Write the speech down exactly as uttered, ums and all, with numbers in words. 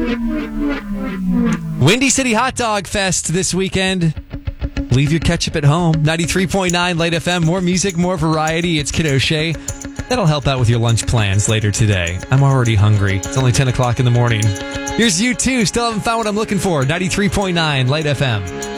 Windy City Hot Dog Fest this weekend. Leave your ketchup at home. ninety-three point nine Light F M. More music, more variety. It's Kid O'Shea. That'll help out with your lunch plans later today. I'm already hungry. It's only ten o'clock in the morning. Here's U two. Still haven't found what I'm looking for. ninety-three point nine Light F M.